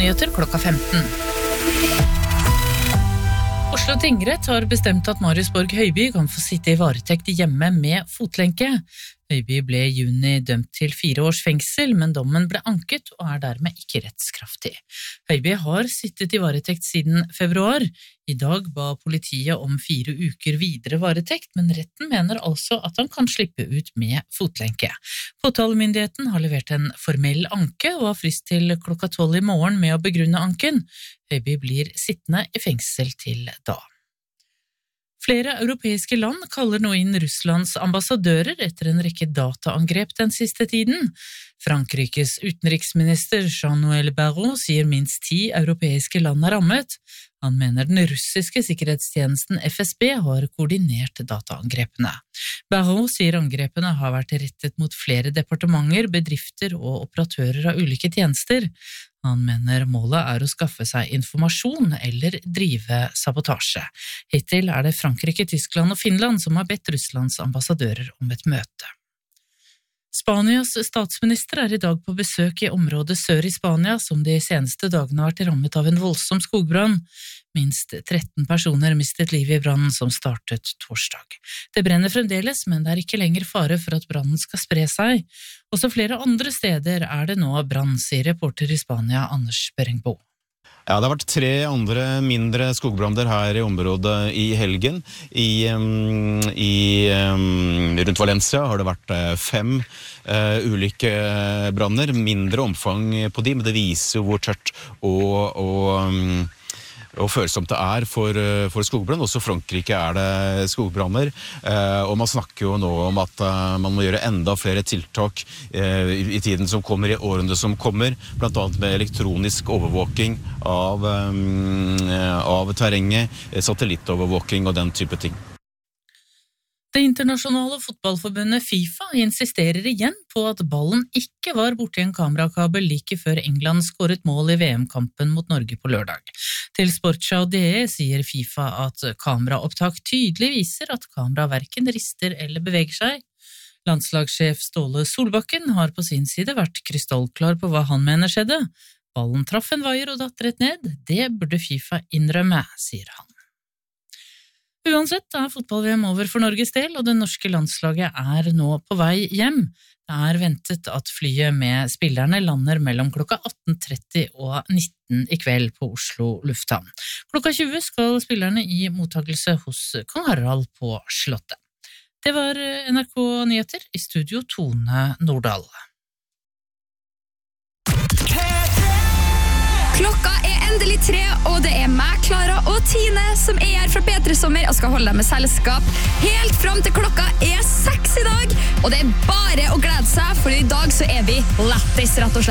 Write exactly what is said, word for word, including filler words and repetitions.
Nyheter klokka femten. Oslo tingrett har bestemt at Marius Borg Høiby kan få sitte i varetekt hjemme med fotlenke. Høiby ble i juni dømt til fire års fengsel, men dommen ble anket og er dermed ikke rettskraftig. Høiby har sittet i varetekt siden februar. I dag ba politiet om fire uker videre varetekt, men retten mener altså at han kan slippe ut med fotlenke. Påtalemyndigheten har levert en formell anke og har frist til klokka tolv i morgen med å begrunne anken. Høiby blir sittende i fengsel til da. Flere europeiske land kaller nå inn Russlands ambassadører etter en rekke dataangrep den siste tiden. Frankrikes utenriksminister Jean-Noël Barrot sier minst ti europeiske land er rammet. Han mener den russiske sikkerhetstjenesten F S B har koordinert dataangrepene. Barrot sier angrepene har vært rettet mot flere departementer, bedrifter og operatører av ulike tjenester. Han mener målet er å skaffe seg informasjon eller drive sabotasje. Hittil er det Frankrike, Tyskland og Finland som har bedt Russlands ambassadører om et møte. Spanias statsminister er i dag på besøk i området sør i Spania, som de seneste dagene har vært rammet av en voldsom skogbrann. Minst tretten personer mistet livet i brannen som startet torsdag. Det brenner fremdeles, men det er ikke lenger fare for at brannen skal spre seg. Også flere andre steder er det nå brann, sier reporter i Spania Anders Beringbo. Ja, det har vært tre andre mindre skogbranner her i området i helgen. I, um, i, um, rundt Valencia har det vært uh, fem uh, ulike branner, mindre omfang på de, men det viser jo hvor tørt og, og um, og følsomt det er for, for skogbrann. Også Frankrike er det skogbranner, eh, og man snakker jo nå om at eh, man må gjøre enda flere tiltak eh, i, i tiden som kommer, i årene som kommer, blant annet med elektronisk overvåking av, eh, av terrenget, satellittovervåking og den type ting. Det internasjonale fotballforbundet FIFA insisterer igjen på at ballen ikke var borti en kamerakabel like før England skåret mål i V M-kampen mot Norge på lørdag. Til Sportschau.de sier FIFA at kameraopptak tydelig viser at kamera hverken rister eller beveger seg. Landslagssjef Ståle Solbakken har på sin side vært krystallklar på hva han mener skjedde. Ballen traff en vaier og datt rett ned. Det burde FIFA innrømme, sier han. Uansett er fotball-V M over for Norges del, og det norske landslaget er nå på vei hjem. Det er ventet at flyet med spillerne lander mellom klokka atten tretti og nitten i kveld på Oslo lufthavn. Klokka tjue skal spillerne i mottagelse hos Kong Harald på Slottet. Det var N R K Nyheter, i studio Tone Nordahl. Klokka er endelig tre, og det er meg, Klara og Tine som er her fra P tre Sommer og skal holde deg med selskap helt fram til klokka er seks i dag. Og det er bare å glede seg, for i dag så er vi lættis, rett og slett.